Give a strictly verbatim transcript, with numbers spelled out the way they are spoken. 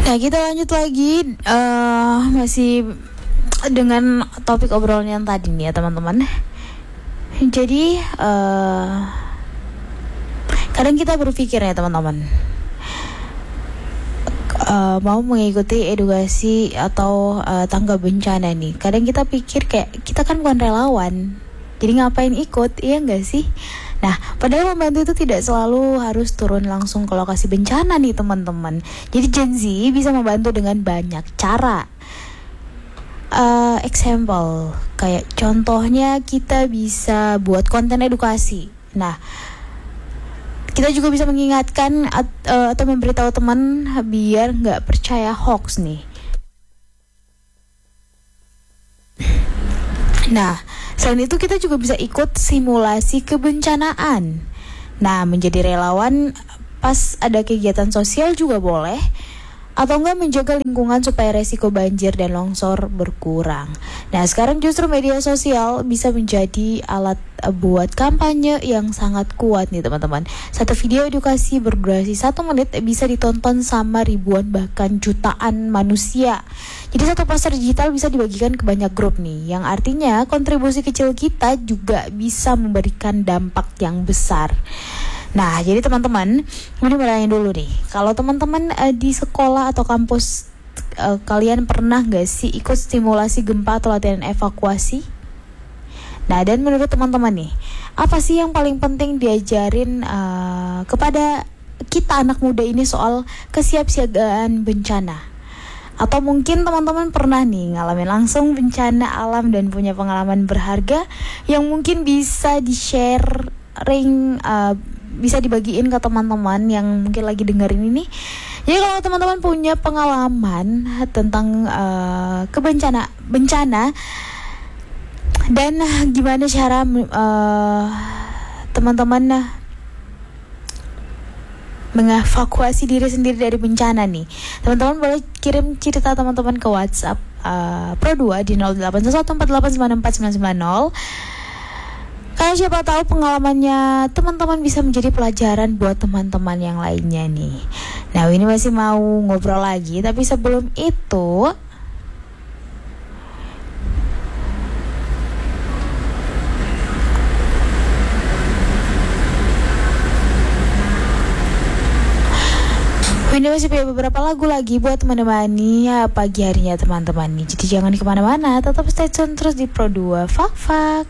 Nah, kita lanjut lagi uh, masih dengan topik obrolan yang tadi nih ya teman-teman. Jadi uh, kadang kita berpikir ya teman-teman, uh, mau mengikuti edukasi atau uh, tanggap bencana nih. Kadang kita pikir kayak kita kan bukan relawan, jadi ngapain ikut, iya gak sih? Nah, padahal membantu itu tidak selalu harus turun langsung ke lokasi bencana nih teman-teman. Jadi Gen Z bisa membantu dengan banyak cara. Uh, example, kayak contohnya kita bisa buat konten edukasi. Nah, kita juga bisa mengingatkan at- uh, atau memberitahu teman biar nggak percaya hoax nih. Nah, selain itu kita juga bisa ikut simulasi kebencanaan. Nah, menjadi relawan pas ada kegiatan sosial juga boleh. Atau enggak menjaga lingkungan supaya resiko banjir dan longsor berkurang. Nah, sekarang justru media sosial bisa menjadi alat buat kampanye yang sangat kuat nih teman-teman. Satu video edukasi berdurasi satu menit bisa ditonton sama ribuan bahkan jutaan manusia. Jadi satu poster digital bisa dibagikan ke banyak grup nih, yang artinya kontribusi kecil kita juga bisa memberikan dampak yang besar. Nah, jadi teman-teman, ini bertanya dulu nih, kalau teman-teman uh, di sekolah atau kampus uh, kalian pernah gak sih ikut stimulasi gempa atau latihan evakuasi? Nah, dan menurut teman-teman nih, apa sih yang paling penting diajarin uh, kepada kita anak muda ini soal kesiapsiagaan bencana? Atau mungkin teman-teman pernah nih ngalamin langsung bencana alam dan punya pengalaman berharga yang mungkin bisa di-share ring uh, bisa dibagiin ke teman-teman yang mungkin lagi dengerin ini. Jadi kalau teman-teman punya pengalaman tentang uh, kebencana bencana dan gimana cara uh, teman-teman uh, mengevakuasi diri sendiri dari bencana nih, teman-teman boleh kirim cerita teman-teman ke WhatsApp uh, Pro dua di nol delapan satu empat delapan sembilan empat sembilan sembilan nol. Karena siapa tahu pengalamannya teman-teman bisa menjadi pelajaran buat teman-teman yang lainnya nih. Nah, ini masih mau ngobrol lagi, tapi sebelum itu ini masih punya beberapa lagu lagi buat menemani ya pagi harinya teman-teman nih. Jadi jangan kemana-mana, tetap stay tune terus di Pro dua Fak Fak.